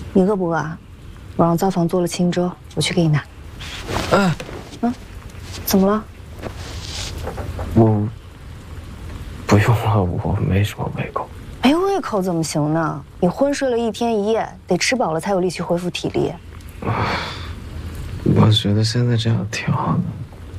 你饿不饿啊？我让灶房做了清粥，我去给你拿。 哎， 怎么了？ 我不用了，我没什么胃口。 没胃口怎么行呢？你昏睡了1天1夜，得吃饱了才有力气恢复体力。 我觉得现在这样挺好的。